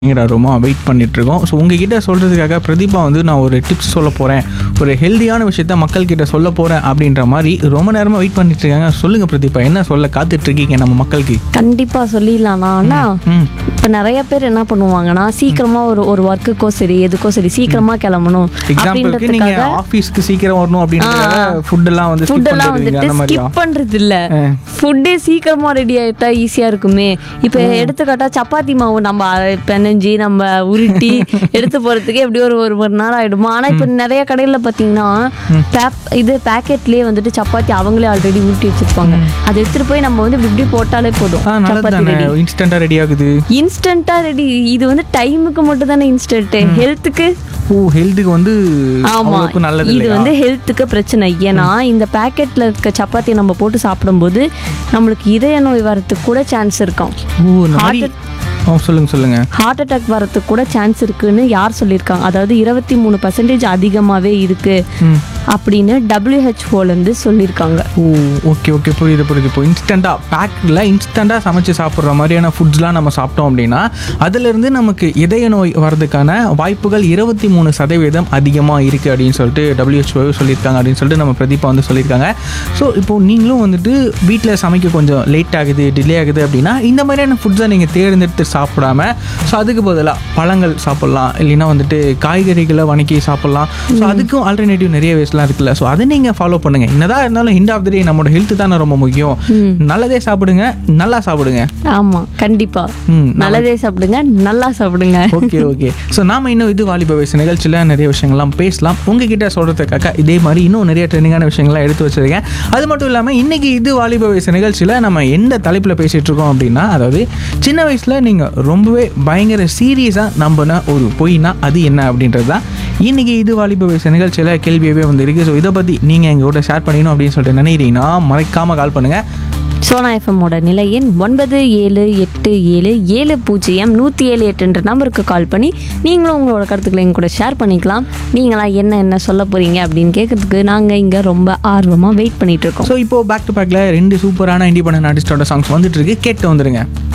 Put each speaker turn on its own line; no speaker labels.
ரொம்ப வெயிட் பண்ணிகிட்ருக்கோம். ஸோ உங்ககிட்ட சொல்கிறதுக்காக பிரதீபா வந்து நான் ஒரு டிப்ஸ் சொல்ல போகிறேன், ஒரு ஹெல்தியான விஷயத்த மக்கள்கிட்ட சொல்ல போகிறேன் அப்படின்ற மாதிரி ரொம்ப நேரமாக வெயிட் பண்ணிட்டு இருக்காங்க. சொல்லுங்கள் பிரதீபா, என்ன சொல்ல காத்துட்ருக்கீங்க நம்ம மக்களுக்கு?
கண்டிப்பாக சொல்லிடலாம்ண்ணா. ஆனால் இப்போ நிறைய பேர் என்ன பண்ணுவாங்கன்னா, சீக்கிரமாக ஒரு ஒர்க்குக்கோ சரி எதுக்கோ சரி சீக்கிரமாக கிளம்பணும்
எக்ஸாம்பிளுக்கு நீங்கள் ஆஃபீஸ்க்கு சீக்கிரம் வரணும் அப்படின்றத ஃபுட்டெல்லாம் வந்துட்டு
ஸ்கிப் பண்ணுறது இல்லை. ஃபுட்டே சீக்கிரமாக ரெடி ஆகிட்டா ஈஸியாக இருக்குமே. இப்போ எடுத்துக்காட்டா சப்பாத்தி மாவு நம்ம பெனஞ்சி நம்ம உருட்டி எடுத்து போகிறதுக்கு எப்படி ஒரு மணி நேரம் ஆகிடுமா. ஆனால் இப்போ நிறைய கடையில் பார்த்தீங்கன்னா இது பேக்கெட்லேயே வந்துட்டு சப்பாத்தி அவங்களே ஆல்ரெடி உருட்டி வச்சுருப்பாங்க. அதை எடுத்துகிட்டு போய் நம்ம வந்து இப்படி போட்டாலே போதும், சப்பாத்தி ரெடி,
இன்ஸ்டன்ட்டாக ரெடி ஆகுது.
இன்ஸ்டன்ட்டாக ரெடி. இது வந்து டைமுக்கு மட்டும் தானே இன்ஸ்டன்ட்டு, ஹெல்த்துக்கு
ஹெல்த்துக்கு வந்து
ஆமாம், இது வந்து ஹெல்த்துக்கு பிரச்சனை. ஏன்னா இந்த பேக்கெட்டில் இருக்க சப்பாத்தி நம்ம போட்டு சாப்பிடும்போது நம்மளுக்கு இதய நோய் வரத்துக்கு கூட சான்ஸ் இருக்கும்.
சொல்லுங்க.
ஹார்ட் அட்டாக் வரதுக்கு கூட சான்ஸ் இருக்குன்னு யார் சொல்லியிருக்காங்க? அதாவது 23% அதிகமாகவே இருக்கு அப்படின்னு WHO சொல்லியிருக்காங்க.
ஓகே புரியுது. இப்போ இன்ஸ்டண்ட்டாக சமைச்சு சாப்பிட்ற மாதிரியான ஃபுட்ஸ்லாம் நம்ம சாப்பிட்டோம் அப்படின்னா அதிலிருந்து நமக்கு இதய நோய் வர்றதுக்கான வாய்ப்புகள் 23% அதிகமாக இருக்குது அப்படின்னு சொல்லிட்டு WHO சொல்லியிருக்காங்க அப்படின்னு சொல்லிட்டு நம்ம பிரதீபா வந்து சொல்லியிருக்காங்க. ஸோ இப்போது நீங்களும் வந்துட்டு வீட்டில் சமைக்க கொஞ்சம் லேட் ஆகுது, டிலே ஆகுது அப்படின்னா இந்த மாதிரியான ஃபுட்ஸை நீங்கள் தேர்ந்தெடுத்து சாப்பிடாம ஸோ அதுக்கு பதிலாக பழங்கள் சாப்பிட்லாம், இல்லைன்னா வந்துட்டு காய்கறிகளை வணக்கி சாப்பிட்லாம். ஸோ அதுக்கும் ஆல்டர்னேட்டிவ் நிறைய வேஸ்லாம் இருக்குல்ல. ஸோ அதை நீங்கள் ஃபாலோ பண்ணுங்க. என்னதான் இருந்தாலும் ஹிண்ட் ஆஃப் த டே நம்மளோட ஹெல்த் தானே ரொம்ப முக்கியம். நல்லதே சாப்பிடுங்க, நல்லா சாப்பிடுங்க.
ஆமாம், கண்டிப்பா நல்லதே சாப்பிடுங்க, நல்லா சாப்பிடுங்க.
ஓகே. ஸோ நாம இன்னும் இது வாலிப வயசு நிகழ்ச்சியில் நிறைய விஷயங்கள்லாம் பேசலாம். உங்ககிட்ட சொல்கிறதுக்காக இதே மாதிரி இன்னும் நிறைய ட்ரெண்டிங்கான விஷயங்கள்லாம் எடுத்து வச்சிருக்கேன். அது மட்டும் இல்லாமல் இன்னைக்கு இது வாலிப வயசு நிகழ்ச்சியில் நம்ம எந்த தலைப்பில் பேசிகிட்டு இருக்கோம் அப்படின்னா, அதாவது சின்ன வயசில் நீங்கள் ரொம்பவே பயங்கர சீரியஸாக நம்பின ஒரு பொய்னா அது என்ன அப்படின்றது தான் இன்னைக்கு இது வாலிப வயசு நிகழ்ச்சியில் கேள்வியவே வந்து இருக்குது. ஸோ இதை பற்றி நீங்கள் எங்களோட ஷேர் பண்ணிக்கணும் அப்படின்னு சொல்லிட்டு நினைக்கிறீங்கன்னா மறக்காமல் கால் பண்ணுங்கள்.
சோனா எஃப்எம்மோட நிலை எண் 9787070178 என்ற நம்பருக்கு கால் பண்ணி நீங்களும் உங்களோட கருத்துக்களை எங்க கூட ஷேர் பண்ணிக்கலாம். நீங்களாம் என்ன சொல்ல போறீங்க அப்படின்னு கேட்கறதுக்கு நாங்கள் இங்கே ரொம்ப ஆர்வமாக வெயிட் பண்ணிட்டு இருக்கோம்.
ஸோ இப்போ பேக் டு பேக்கில் 2 சூப்பரான இண்டிபெண்டன்ட் ஆர்டிஸ்டோட சாங்ஸ் வந்துட்டு இருக்கு, கேட்டு வந்துருங்க.